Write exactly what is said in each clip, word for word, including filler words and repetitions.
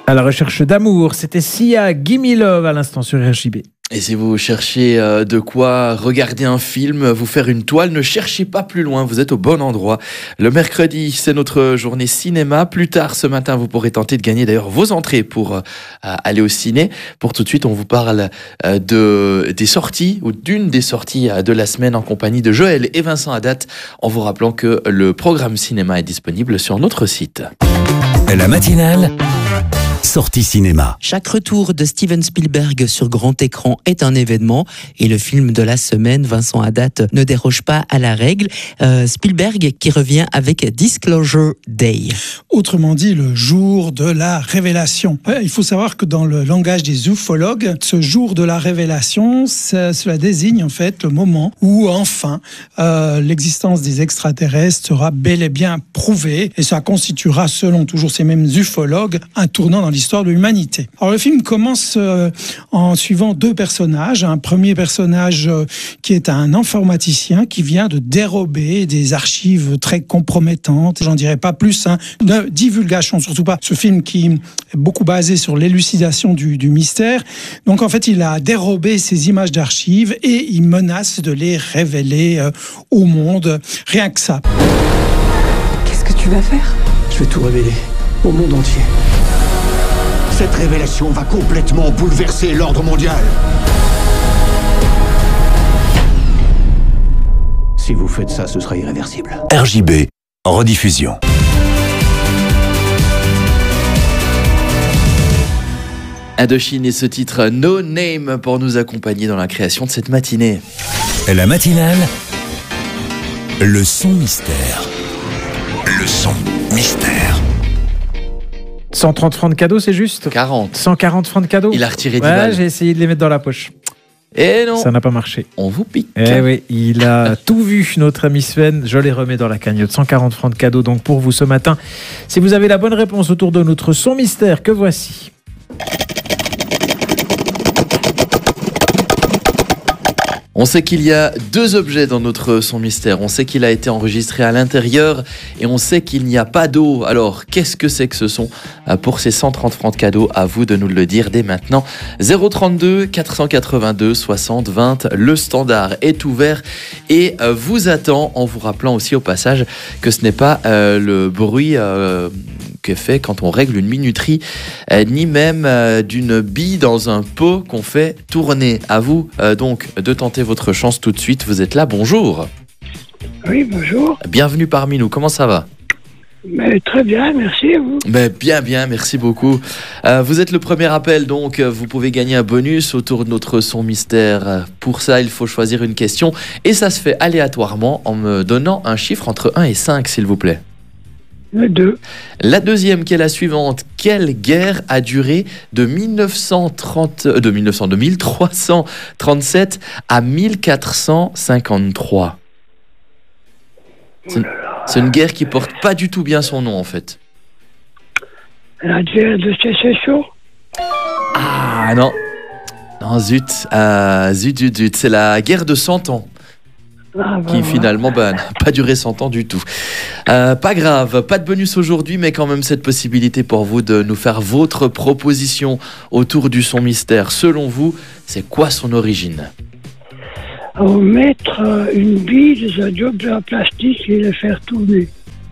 À la recherche d'amour, c'était Sia, Gimme Love à l'instant sur R J B. Et si vous cherchez de quoi regarder un film, vous faire une toile, ne cherchez pas plus loin, vous êtes au bon endroit. Le mercredi, c'est notre journée cinéma. Plus tard ce matin, vous pourrez tenter de gagner d'ailleurs vos entrées pour euh, aller au ciné. Pour tout de suite, on vous parle euh, de, des sorties, ou d'une des sorties de la semaine en compagnie de Joël et Vincent Haddad, en vous rappelant que le programme cinéma est disponible sur notre site. La matinale sortie cinéma. Chaque retour de Steven Spielberg sur grand écran est un événement et le film de la semaine, Vincent Haddad, ne déroge pas à la règle. Euh, Spielberg qui revient avec Disclosure Day. Autrement dit, le jour de la révélation. Il faut savoir que dans le langage des ufologues, ce jour de la révélation, ça, cela désigne en fait le moment où enfin euh, l'existence des extraterrestres sera bel et bien prouvée et ça constituera, selon toujours ces mêmes ufologues, un tournant dans l'histoire de l'humanité. Alors le film commence euh, en suivant deux personnages. Un premier personnage euh, qui est un informaticien qui vient de dérober des archives très compromettantes. J'en dirai pas plus, hein. Ne divulgation surtout pas. Ce film qui est beaucoup basé sur l'élucidation du, du mystère. Donc en fait, il a dérobé ces images d'archives et il menace de les révéler euh, au monde. Rien que ça. Qu'est-ce que tu vas faire ? Je vais tout révéler au monde entier. Cette révélation va complètement bouleverser l'ordre mondial. Si vous faites ça, ce sera irréversible. R J B, en rediffusion. Indochine et ce titre No Name pour nous accompagner dans la création de cette matinée. La matinale, le son mystère. Le son mystère. cent trente francs de cadeaux, c'est juste ? quarante. cent quarante francs de cadeaux ? Il a retiré dix ouais, balles. J'ai essayé de les mettre dans la poche. Et non, ça n'a pas marché. On vous pique. Eh oui, il a tout vu, notre ami Sven. Je les remets dans la cagnotte. cent quarante francs de cadeaux donc pour vous ce matin. Si vous avez la bonne réponse autour de notre son mystère, que voici. On sait qu'il y a deux objets dans notre son mystère. On sait qu'il a été enregistré à l'intérieur et on sait qu'il n'y a pas d'eau. Alors, qu'est-ce que c'est que ce son ? Pour ces cent trente francs de cadeaux, à vous de nous le dire dès maintenant. zéro trente-deux quatre cent quatre-vingt-deux soixante vingt, le standard est ouvert et vous attend en vous rappelant aussi au passage que ce n'est pas euh, le bruit euh, qu'est fait quand on règle une minuterie, euh, ni même euh, d'une bille dans un pot qu'on fait tourner. À vous euh, donc de tenter votre chance tout de suite. Vous êtes là, bonjour. Oui, bonjour. Bienvenue parmi nous, comment ça va ? Mais très bien, merci à vous. Mais bien, bien, merci beaucoup. Euh, vous êtes le premier appel, donc vous pouvez gagner un bonus autour de notre son mystère. Pour ça, il faut choisir une question et ça se fait aléatoirement en me donnant un chiffre entre un et cinq, s'il vous plaît. Le deux. La deuxième, qui est la suivante. Quelle guerre a duré de mille neuf cent trente, de mille neuf cents, de mille trois cent trente-sept à mille quatre cent cinquante-trois? C'est une, c'est une guerre qui porte pas du tout bien son nom, en fait. La guerre de sécession? Ah non. Non, zut. Euh, zut, zut, zut. C'est la guerre de cent ans. Ah, bah, qui bah. finalement bah, n'a pas duré cent ans du tout. Euh, pas grave, pas de bonus aujourd'hui, mais quand même cette possibilité pour vous de nous faire votre proposition autour du son mystère. Selon vous, c'est quoi son origine ? Alors, mettre euh, une bille dans un gobelet en plastique et le faire tourner.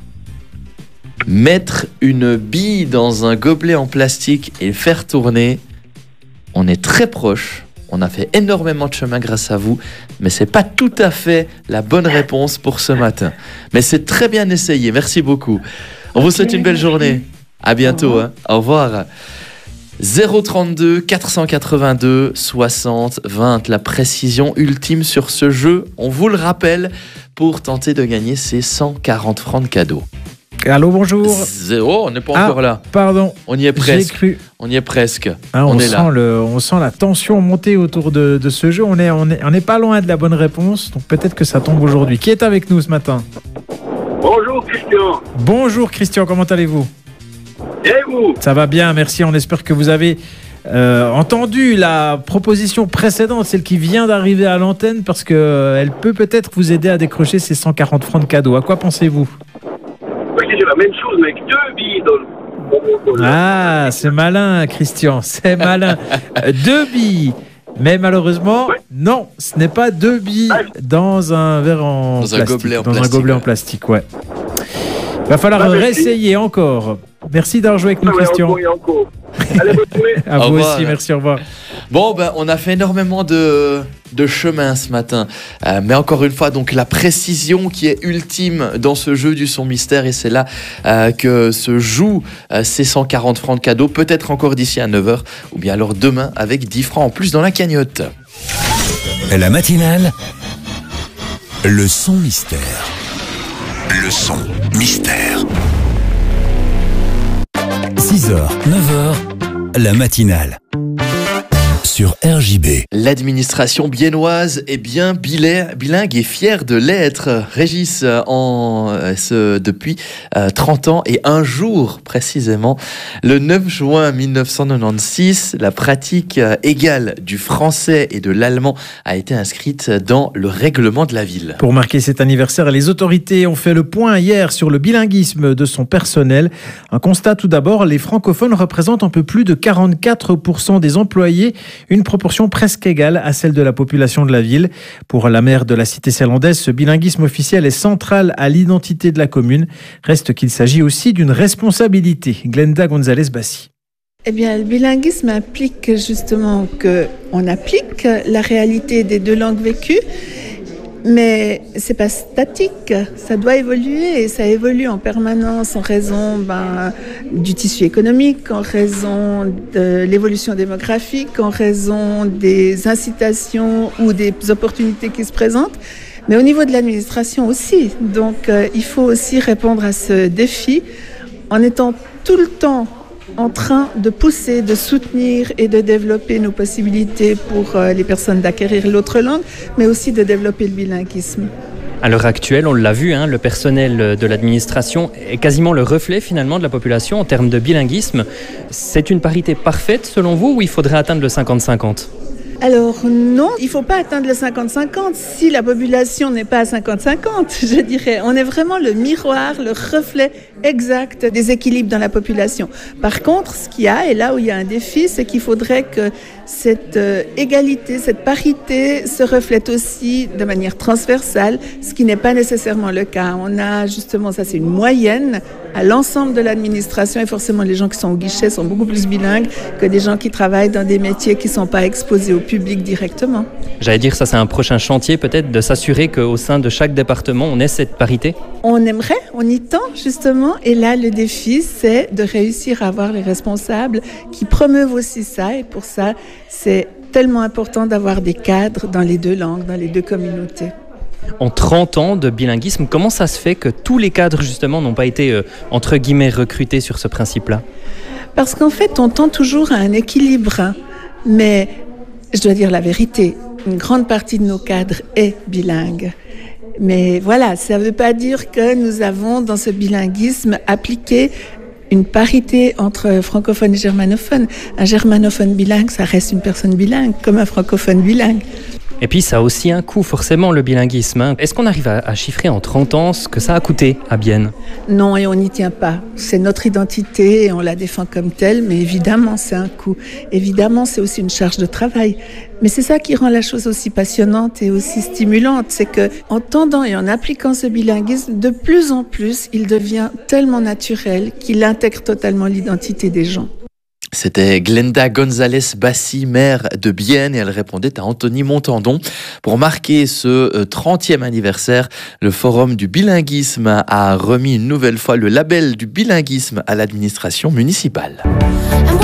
Mettre une bille dans un gobelet en plastique et le faire tourner, on est très proche. On a fait énormément de chemin grâce à vous, mais c'est pas tout à fait la bonne réponse pour ce matin. Mais c'est très bien essayé, merci beaucoup. On vous souhaite une belle journée. À bientôt, hein. Au revoir. zéro trente-deux quatre cent quatre-vingt-deux soixante vingt, la précision ultime sur ce jeu, on vous le rappelle, pour tenter de gagner ces cent quarante francs de cadeaux. Allô, bonjour. Zéro, on n'est pas ah, encore là. Pardon. On y est presque. J'ai cru. On y est presque. Ah, on, on est est sent là. Le, on sent la tension monter autour de, de ce jeu. On est, on est, on n'est pas loin de la bonne réponse, donc peut-être que ça tombe aujourd'hui. Qui est avec nous ce matin ? Bonjour Christian. Bonjour Christian, comment allez-vous ? Et vous ? Ça va bien, merci. On espère que vous avez euh, entendu la proposition précédente, celle qui vient d'arriver à l'antenne, parce qu'elle euh, peut peut-être vous aider à décrocher ces cent quarante francs de cadeaux. À quoi pensez-vous ? Moi, je dis la même chose, mais avec deux billes dans le Ah, c'est malin, Christian, c'est malin. Deux billes. Mais malheureusement, oui. non, ce n'est pas deux billes dans un verre en dans plastique. Un gobelet en dans plastique, un gobelet ouais. en plastique, ouais. Il va falloir ah, réessayer encore. Merci d'avoir joué avec nous, ah, Christian. Encore, encore. Allez, bonne journée. À vous revoir, aussi, merci, au revoir. Bon, ben, on a fait énormément de, de chemin ce matin. Euh, mais encore une fois, donc la précision qui est ultime dans ce jeu du son mystère. Et c'est là euh, que se jouent euh, ces cent quarante francs de cadeaux. Peut-être encore d'ici à neuf heures. Ou bien alors demain avec dix francs en plus dans la cagnotte. La matinale, le son mystère. Le son mystère. six heures, neuf heures, la matinale. Sur R J B. L'administration biennoise est bien bilingue et fière de l'être. Régis, en, ce, depuis euh, trente ans et un jour précisément, le neuf juin mille neuf cent quatre-vingt-seize, la pratique euh, égale du français et de l'allemand a été inscrite dans le règlement de la ville. Pour marquer cet anniversaire, les autorités ont fait le point hier sur le bilinguisme de son personnel. Un constat tout d'abord, les francophones représentent un peu plus de quarante-quatre pour cent des employés, une proportion presque égale à celle de la population de la ville. Pour la maire de la cité zélandaise, ce bilinguisme officiel est central à l'identité de la commune. Reste qu'il s'agit aussi d'une responsabilité. Glenda González-Bassi. Eh bien, le bilinguisme implique justement qu'on applique la réalité des deux langues vécues, mais c'est pas statique, ça doit évoluer et ça évolue en permanence en raison ben, du tissu économique, en raison de l'évolution démographique, en raison des incitations ou des opportunités qui se présentent, mais au niveau de l'administration aussi. Donc euh, il faut aussi répondre à ce défi en étant tout le temps en train de pousser, de soutenir et de développer nos possibilités pour les personnes d'acquérir l'autre langue, mais aussi de développer le bilinguisme. À l'heure actuelle, on l'a vu, hein, le personnel de l'administration est quasiment le reflet finalement de la population en termes de bilinguisme. C'est une parité parfaite selon vous ou il faudrait atteindre le cinquante cinquante ? Alors non, il ne faut pas atteindre le cinquante cinquante si la population n'est pas à cinquante cinquante, je dirais. On est vraiment le miroir, le reflet exact des équilibres dans la population. Par contre, ce qu'il y a, et là où il y a un défi, c'est qu'il faudrait que cette euh, égalité, cette parité se reflète aussi de manière transversale, ce qui n'est pas nécessairement le cas. On a justement, ça c'est une moyenne à l'ensemble de l'administration et forcément les gens qui sont au guichet sont beaucoup plus bilingues que des gens qui travaillent dans des métiers qui ne sont pas exposés au public directement. J'allais dire, ça c'est un prochain chantier peut-être, de s'assurer qu'au sein de chaque département, on ait cette parité. On aimerait, on y tend justement, et là le défi c'est de réussir à avoir les responsables qui promeuvent aussi ça, et pour ça c'est tellement important d'avoir des cadres dans les deux langues, dans les deux communautés. En trente ans de bilinguisme, comment ça se fait que tous les cadres justement n'ont pas été euh, entre guillemets recrutés sur ce principe-là ? Parce qu'en fait on tend toujours à un équilibre, mais je dois dire la vérité, une grande partie de nos cadres est bilingue. Mais voilà, ça ne veut pas dire que nous avons dans ce bilinguisme appliqué une parité entre francophones et germanophones. Un germanophone bilingue, ça reste une personne bilingue, comme un francophone bilingue. Et puis ça a aussi un coût forcément le bilinguisme. Hein. Est-ce qu'on arrive à, à chiffrer en trente ans ce que ça a coûté à Bienne ? Non, et on n'y tient pas. C'est notre identité et on la défend comme telle, mais évidemment c'est un coût. Évidemment c'est aussi une charge de travail. Mais c'est ça qui rend la chose aussi passionnante et aussi stimulante, c'est que en tendant et en appliquant ce bilinguisme, de plus en plus, il devient tellement naturel qu'il intègre totalement l'identité des gens. C'était Glenda González-Bassi, maire de Bienne, et elle répondait à Anthony Montandon. Pour marquer ce trentième anniversaire, le Forum du bilinguisme a remis une nouvelle fois le label du bilinguisme à l'administration municipale.